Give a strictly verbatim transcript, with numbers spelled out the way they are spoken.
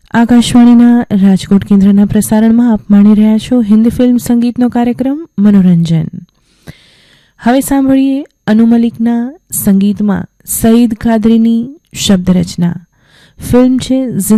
આકાશવાણીના રાજકોટ કેન્દ્રના પ્રસારણમાં આપ માણી રહ્યા છો હિન્દી ફિલ્મ સંગીતનો કાર્યક્રમ મનોરંજન. હવે સાંભળીએ અનુ મલિકના સંગીતમાં સઈદ કાદરીની શબ્દ રચના. ફિલ્મ છે